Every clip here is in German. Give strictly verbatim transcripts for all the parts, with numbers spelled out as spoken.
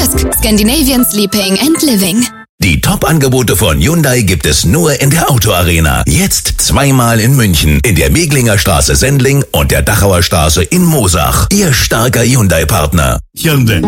Autodesk. Scandinavian Sleeping and Living. Die Top-Angebote von Hyundai gibt es nur in der Autoarena. Jetzt zweimal in München, in der Meglinger Straße Sendling und der Dachauer Straße in Moosach. Ihr starker Hyundai-Partner. Hyundai.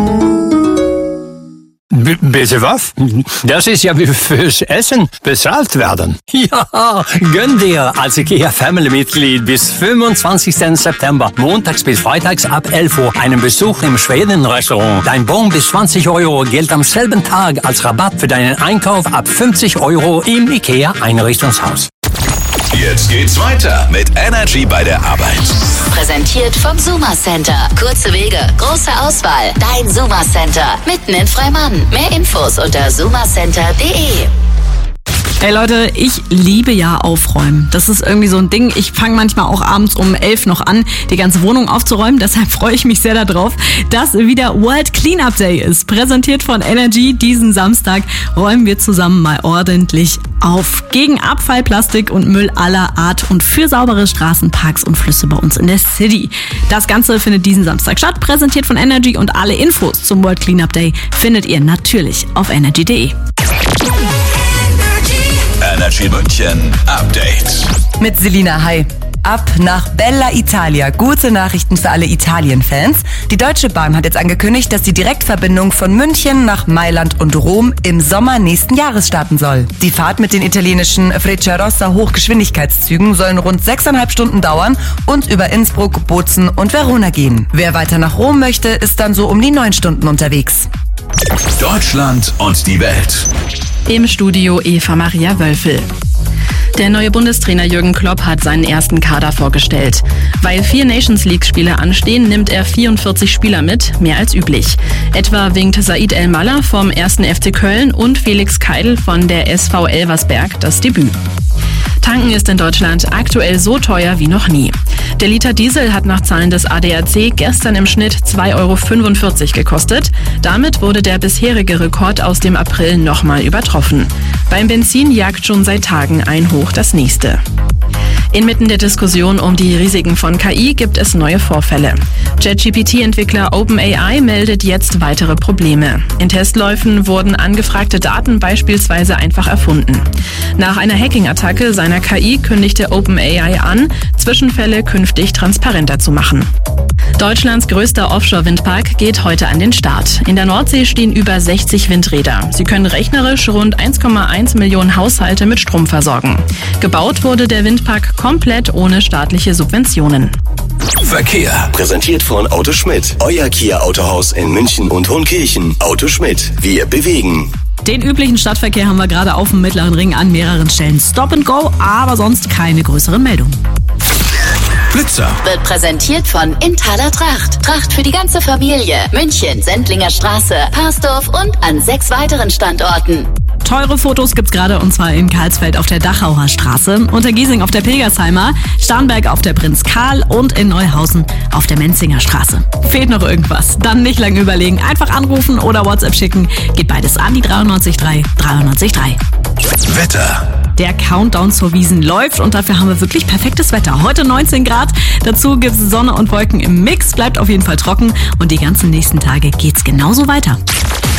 B- bitte was? Das ist ja wie fürs Essen bezahlt werden. Ja, gönn dir als IKEA-Family-Mitglied bis fünfundzwanzigsten September, montags bis freitags ab elf Uhr, einen Besuch im Schweden-Restaurant. Dein Bon bis zwanzig Euro gilt am selben Tag als Rabatt für deinen Einkauf ab fünfzig Euro im IKEA-Einrichtungshaus. Jetzt geht's weiter mit Energy bei der Arbeit. Präsentiert vom Suma Center. Kurze Wege, große Auswahl. Dein Suma Center. Mitten in Freimann. Mehr Infos unter sumacenter punkt de. Ey Leute, ich liebe ja Aufräumen. Das ist irgendwie so ein Ding. Ich fange manchmal auch abends um elf noch an, die ganze Wohnung aufzuräumen. Deshalb freue ich mich sehr darauf, dass wieder World Cleanup Day ist. Präsentiert von Energy. Diesen Samstag räumen wir zusammen mal ordentlich auf. Gegen Abfall, Plastik und Müll aller Art und für saubere Straßen, Parks und Flüsse bei uns in der City. Das Ganze findet diesen Samstag statt. Präsentiert von Energy und alle Infos zum World Cleanup Day findet ihr natürlich auf energy punkt de. Energy München Update. Mit Selina, hi. Ab nach Bella Italia. Gute Nachrichten für alle Italien-Fans. Die Deutsche Bahn hat jetzt angekündigt, dass die Direktverbindung von München nach Mailand und Rom im Sommer nächsten Jahres starten soll. Die Fahrt mit den italienischen Frecciarossa Hochgeschwindigkeitszügen sollen rund sechseinhalb Stunden dauern und über Innsbruck, Bozen und Verona gehen. Wer weiter nach Rom möchte, ist dann so um die neun Stunden unterwegs. Deutschland und die Welt. Im Studio Eva Maria Wölfel. Der neue Bundestrainer Jürgen Klopp hat seinen ersten Kader vorgestellt. Weil vier Nations-League-Spiele anstehen, nimmt er vierundvierzig Spieler mit, mehr als üblich. Etwa winkt Said El-Mallah vom ersten F C Köln und Felix Keidl von der S V Elversberg das Debüt. Tanken ist in Deutschland aktuell so teuer wie noch nie. Der Liter Diesel hat nach Zahlen des A D A C gestern im Schnitt zwei Euro fünfundvierzig gekostet. Damit wurde der bisherige Rekord aus dem April nochmal übertroffen. Beim Benzin jagt schon seit Tagen ein Hoch das nächste. Inmitten der Diskussion um die Risiken von K I gibt es neue Vorfälle. ChatGPT-Entwickler OpenAI meldet jetzt weitere Probleme. In Testläufen wurden angefragte Daten beispielsweise einfach erfunden. Nach einer Hacking-Attacke seiner K I kündigte OpenAI an, Zwischenfälle künftig transparenter zu machen. Deutschlands größter Offshore-Windpark geht heute an den Start. In der Nordsee stehen über sechzig Windräder. Sie können rechnerisch rund eins Komma eins Millionen Haushalte mit Strom versorgen. Gebaut wurde der Windpark komplett ohne staatliche Subventionen. Verkehr. Präsentiert von Auto Schmidt. Euer Kia-Autohaus in München und Hohenkirchen. Auto Schmidt. Wir bewegen. Den üblichen Stadtverkehr haben wir gerade auf dem Mittleren Ring an mehreren Stellen Stop and Go, aber sonst keine größeren Meldungen. Blitzer. Wird präsentiert von Inthaler Tracht. Tracht für die ganze Familie. München, Sendlinger Straße, Parsdorf und an sechs weiteren Standorten. Teure Fotos gibt's gerade und zwar in Karlsfeld auf der Dachauer Straße, Untergiesing auf der Pilgersheimer, Starnberg auf der Prinz Karl und in Neuhausen auf der Menzinger Straße. Fehlt noch irgendwas? Dann nicht lange überlegen, einfach anrufen oder WhatsApp schicken. Geht beides an die dreiundneunzig drei dreiundneunzig drei. Wetter. Der Countdown zur Wiesn läuft und dafür haben wir wirklich perfektes Wetter. Heute neunzehn Grad, dazu gibt's Sonne und Wolken im Mix, bleibt auf jeden Fall trocken und die ganzen nächsten Tage geht's genauso weiter.